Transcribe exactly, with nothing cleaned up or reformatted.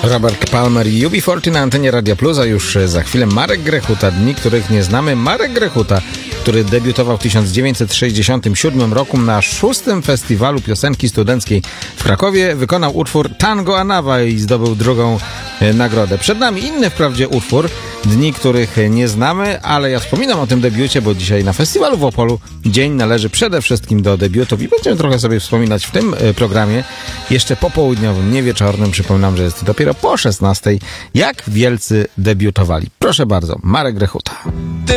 Robert Palmer i U B czterdzieści na antenie Radia Plus, a już za chwilę Marek Grechuta, dni, których nie znamy. Marek Grechuta, który debiutował w tysiąc dziewięćset sześćdziesiątym siódmym roku na szóstym Festiwalu Piosenki Studenckiej w Krakowie, wykonał utwór Tango Anawa i zdobył drugą e, nagrodę. Przed nami inny wprawdzie utwór, dni, których nie znamy, ale ja wspominam o tym debiucie, bo dzisiaj na festiwalu w Opolu dzień należy przede wszystkim do debiutów i będziemy trochę sobie wspominać w tym e, programie, jeszcze popołudniowym, nie wieczornym. Przypominam, że jest dopiero po szesnastej, jak wielcy debiutowali. Proszę bardzo, Marek Grechuta.